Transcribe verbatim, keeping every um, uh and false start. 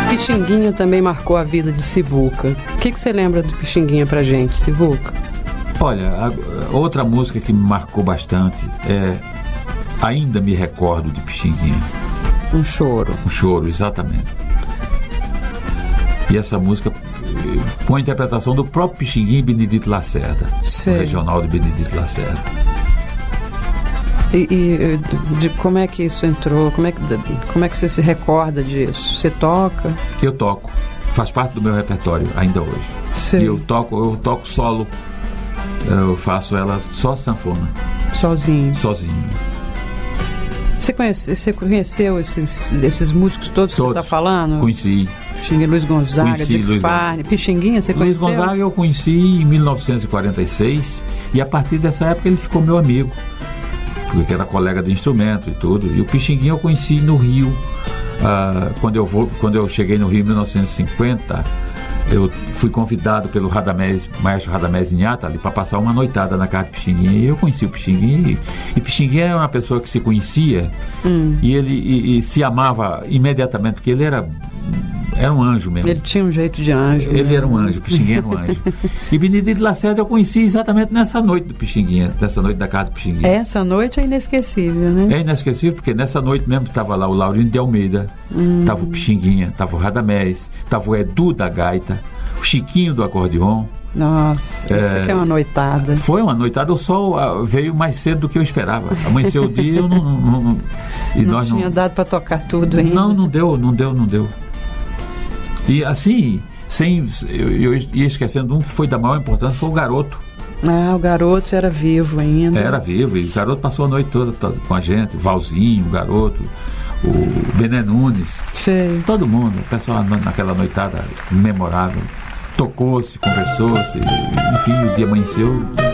Pixinguinha também marcou a vida de Sivuca. O que, que você lembra do Pixinguinha pra gente, Sivuca? Olha, a, outra música que me marcou bastante é Ainda Me Recordo de Pixinguinha. Um choro. Um choro, exatamente. E essa música com a interpretação do próprio Pixinguinha e Benedito Lacerda, o regional de Benedito Lacerda. E, e de, como é que isso entrou? Como é que, como é que você se recorda disso? Você toca? Eu toco. Faz parte do meu repertório ainda hoje. Sei. E eu toco, eu toco solo. Eu faço ela só sanfona. Sozinho? Sozinho. Você, conhece, você conheceu esses, esses músicos todos, todos que você está falando? Conheci. Pixinguinha, Luiz Gonzaga, Dick Farney, Pixinguinha, você Luiz conheceu? Luiz Gonzaga eu conheci em mil novecentos e quarenta e seis e a partir dessa época ele ficou meu amigo, porque era colega de instrumento e tudo. E o Pixinguinha eu conheci no Rio, ah, quando, eu vou, quando eu cheguei no Rio em mil novecentos e cinquenta, eu fui convidado pelo Radamés, maestro Radamés Inhata ali para passar uma noitada na casa de Pixinguinha, e eu conheci o Pixinguinha, e, e Pixinguinha era uma pessoa que se conhecia hum. e ele e, e se amava imediatamente, porque ele era Era um anjo mesmo. Ele tinha um jeito de anjo. Ele mesmo. era um anjo, o Pixinguinha era um anjo. E Benedito Lacerda eu conheci exatamente nessa noite do Pixinguinha, nessa noite da casa do Pixinguinha. Essa noite é inesquecível, né? É inesquecível, porque nessa noite mesmo estava lá o Laurindo de Almeida, estava hum. o Pixinguinha, estava o Radamés, estava o Edu da gaita, o Chiquinho do acordeon. Nossa, é, isso aqui é uma noitada. Foi uma noitada, o sol veio mais cedo do que eu esperava. Amanheceu o dia, eu não... não, não e não nós tinha não, dado para tocar tudo ainda. Não, não deu, não deu, não deu. E assim, sem, eu, eu ia esquecendo um que foi da maior importância, foi o Garoto. Ah, o Garoto era vivo ainda. Era vivo, e o Garoto passou a noite toda, toda com a gente, o Valzinho, o Garoto, o Bené Nunes. Sei. Todo mundo, o pessoal naquela noitada memorável. Tocou-se, conversou-se, enfim, o dia amanheceu